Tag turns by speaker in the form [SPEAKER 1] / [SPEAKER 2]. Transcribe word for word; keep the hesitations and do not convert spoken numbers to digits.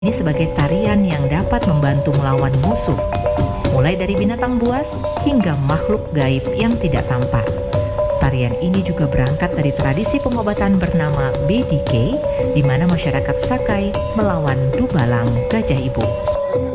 [SPEAKER 1] Ini sebagai tarian yang dapat membantu melawan musuh, mulai dari binatang buas hingga makhluk gaib yang tidak tampak. Tarian ini juga berangkat dari tradisi pengobatan bernama B D K, di mana masyarakat Sakai melawan Dubalang, gajah ibu.